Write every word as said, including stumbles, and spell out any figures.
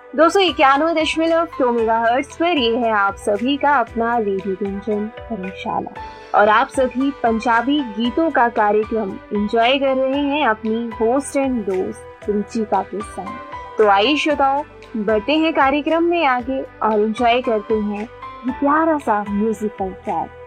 दो सौ इक्यानवे दशमलव दो मेगाहर्ट्ज पर ये है आप सभी का अपना रेडियो गुंजन धर्मशाला और आप सभी पंजाबी गीतों का कार्यक्रम एंजॉय कर रहे हैं अपनी होस्ट एंड दोस्त रुचिका के साथ। तो आइए श्रोताओं, बढ़ते हैं कार्यक्रम में आगे और एंजॉय करते हैं ये प्यारा सा म्यूजिकल ट्रैक।